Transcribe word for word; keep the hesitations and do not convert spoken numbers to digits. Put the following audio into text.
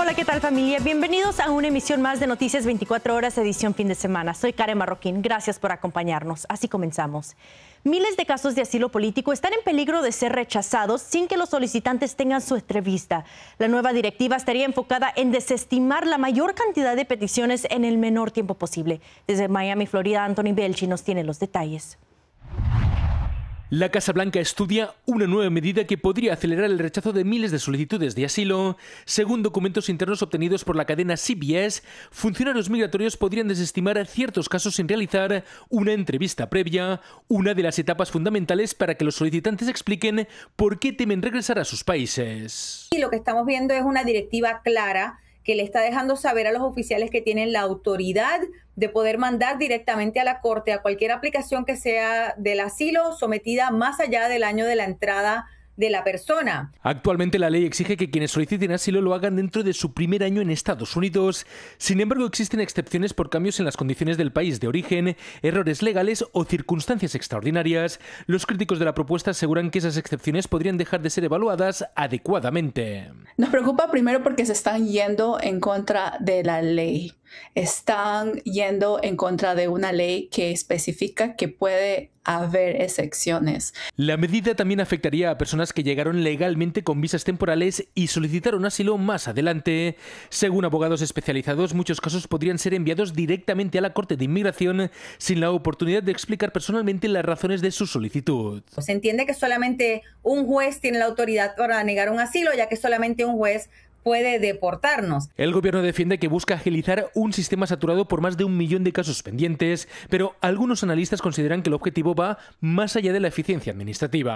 Hola, ¿qué tal, familia? Bienvenidos a una emisión más de Noticias veinticuatro horas, edición fin de semana. Soy Karen Marroquín. Gracias por acompañarnos. Así comenzamos. Miles de casos de asilo político están en peligro de ser rechazados sin que los solicitantes tengan su entrevista. La nueva directiva estaría enfocada en desestimar la mayor cantidad de peticiones en el menor tiempo posible. Desde Miami, Florida, Anthony Belchi nos tiene los detalles. La Casa Blanca estudia una nueva medida que podría acelerar el rechazo de miles de solicitudes de asilo. Según documentos internos obtenidos por la cadena C B S, funcionarios migratorios podrían desestimar ciertos casos sin realizar una entrevista previa, una de las etapas fundamentales para que los solicitantes expliquen por qué temen regresar a sus países. Y lo que estamos viendo es una directiva clara que le está dejando saber a los oficiales que tienen la autoridad de poder mandar directamente a la Corte a cualquier aplicación que sea del asilo sometida más allá del año de la entrada de la persona. Actualmente la ley exige que quienes soliciten asilo lo hagan dentro de su primer año en Estados Unidos. Sin embargo, existen excepciones por cambios en las condiciones del país de origen, errores legales o circunstancias extraordinarias. Los críticos de la propuesta aseguran que esas excepciones podrían dejar de ser evaluadas adecuadamente. Nos preocupa primero porque se están yendo en contra de la ley. Están yendo en contra de una ley que especifica que puede haber excepciones. La medida también afectaría a personas que llegaron legalmente con visas temporales y solicitaron asilo más adelante. Según abogados especializados, muchos casos podrían ser enviados directamente a la Corte de Inmigración sin la oportunidad de explicar personalmente las razones de su solicitud. Se entiende que solamente un juez tiene la autoridad para negar un asilo, ya que solamente un juez puede deportarnos. El gobierno defiende que busca agilizar un sistema saturado por más de un millón de casos pendientes, pero algunos analistas consideran que el objetivo va más allá de la eficiencia administrativa.